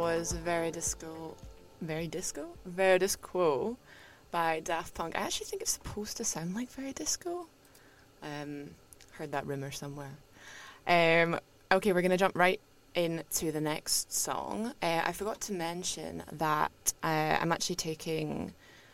was Very Disco by Daft Punk. I actually think it's supposed to sound like Very Disco. Heard that rumor somewhere. Okay, we're going to jump right into the next song. I forgot to mention that I'm actually taking,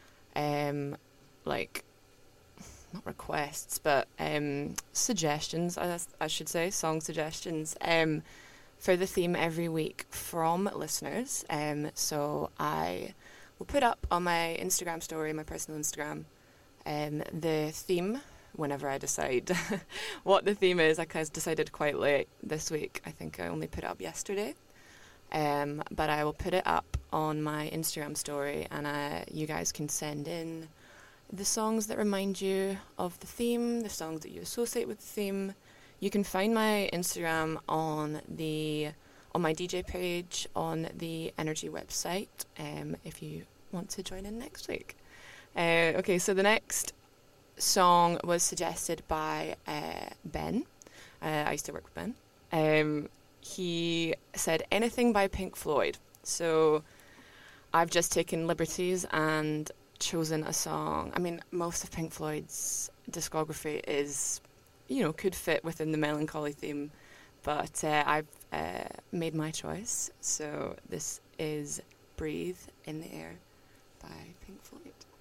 like, not requests, but suggestions, I should say, song suggestions, for the theme every week from listeners. So I will put up on my Instagram story, my personal Instagram, the theme whenever I decide what the theme is. I kind of decided quite late this week. I think I only put it up yesterday. But I will put it up on my Instagram story, and you guys can send in the songs that remind you of the theme, the songs that you associate with the theme. You can find my Instagram on my DJ page on the Energy website, if you want to join in next week. Okay, so the next song was suggested by Ben. I used to work with Ben. He said anything by Pink Floyd. So I've just taken liberties and chosen a song. I mean, most of Pink Floyd's discography is, could fit within the melancholy theme, but I've made my choice. So this is Breathe in the Air by Pink Floyd.